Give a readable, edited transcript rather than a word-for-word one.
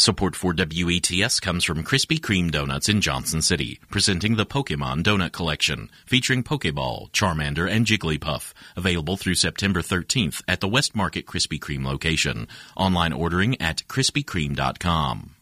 Support for WETS comes from Krispy Kreme Donuts in Johnson City, presenting the Pokemon Donut Collection, featuring Pokeball, Charmander, and Jigglypuff, available through September 13th at the West Market Krispy Kreme location. Online ordering at krispykreme.com.